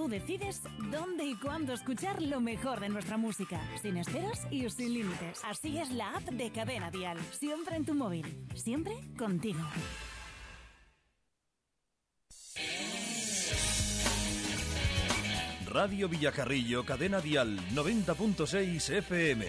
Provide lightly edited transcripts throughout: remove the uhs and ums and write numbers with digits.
Tú decides dónde y cuándo escuchar lo mejor de nuestra música, sin esperas y sin límites. Así es la app de Cadena Dial, siempre en tu móvil, siempre contigo. Radio Villacarrillo, Cadena Dial, 90.6 FM.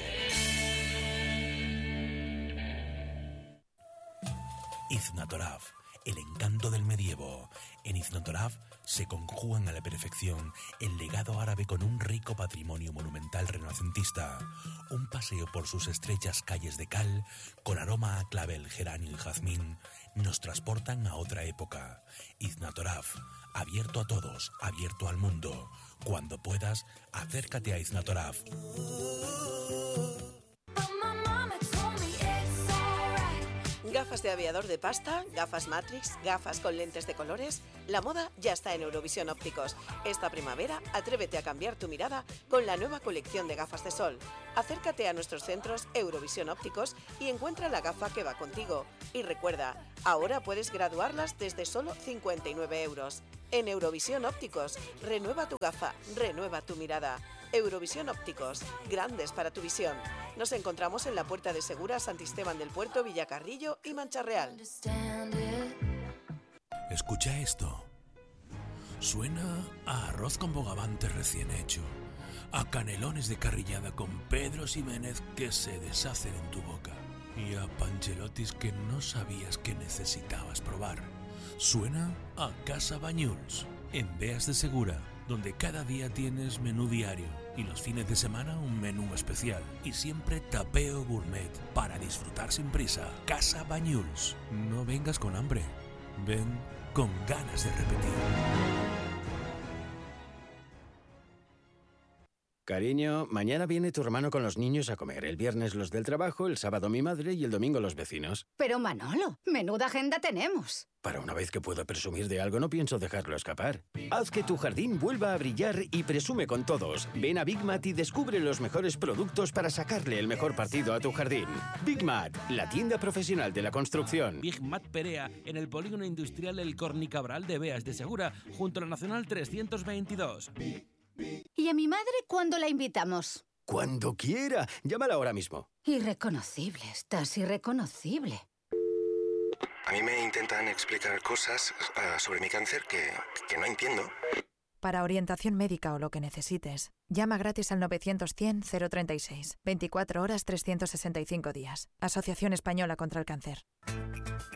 Iznatoraf, el encanto del medievo. En Iznatoraf se conjugan a la perfección el legado árabe con un rico patrimonio monumental renacentista. Un paseo por sus estrechas calles de cal, con aroma a clavel, geranio y jazmín, nos transportan a otra época. Iznatoraf, abierto a todos, abierto al mundo. Cuando puedas, acércate a Iznatoraf. Gafas de aviador de pasta, gafas Matrix, gafas con lentes de colores. La moda ya está en Eurovisión Ópticos. Esta primavera, atrévete a cambiar tu mirada con la nueva colección de gafas de sol. Acércate a nuestros centros Eurovisión Ópticos y encuentra la gafa que va contigo. Y recuerda, ahora puedes graduarlas desde solo 59 euros. En Eurovisión Ópticos, renueva tu gafa, renueva tu mirada. Eurovisión Ópticos, grandes para tu visión. Nos encontramos en la Puerta de Segura, Santisteban del Puerto, Villacarrillo y Mancha Real. Escucha esto. Suena a arroz con bogavante recién hecho, a canelones de carrillada con Pedro Ximénez que se deshacen en tu boca y a panchelotis que no sabías que necesitabas probar. Suena a Casa Bañuls, en Beas de Segura, donde cada día tienes menú diario y los fines de semana un menú especial y siempre tapeo gourmet para disfrutar sin prisa. Casa Bañuls. No vengas con hambre, ven con ganas de repetir. Cariño, mañana viene tu hermano con los niños a comer. El viernes los del trabajo, el sábado mi madre y el domingo los vecinos. Pero Manolo, menuda agenda tenemos. Para una vez que puedo presumir de algo, no pienso dejarlo escapar. Haz que tu jardín vuelva a brillar y presume con todos. Ven a Big Mat y descubre los mejores productos para sacarle el mejor partido a tu jardín. Big Mat, la tienda profesional de la construcción. Big Mat Perea, en el polígono industrial El Cornicabral de Beas de Segura, junto a la Nacional 322. ¿Y a mi madre cuándo la invitamos? Cuando quiera. Llámala ahora mismo. Irreconocible, estás irreconocible. A mí me intentan explicar cosas sobre mi cáncer que no entiendo. Para orientación médica o lo que necesites, llama gratis al 900-100-036. 24 horas, 365 días. Asociación Española contra el Cáncer.